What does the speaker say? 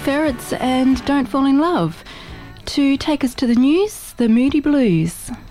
ferrets and don't fall in love. To take us to the news, the Moody Blues.